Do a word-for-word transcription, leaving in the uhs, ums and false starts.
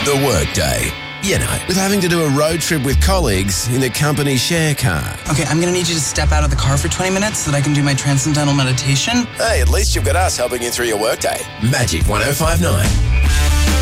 The workday. You know, with having to do a road trip with colleagues in the company share car. Okay, I'm going to need you to step out of the car for twenty minutes so that I can do my transcendental meditation. Hey, at least you've got us helping you through your workday. Magic one oh five nine.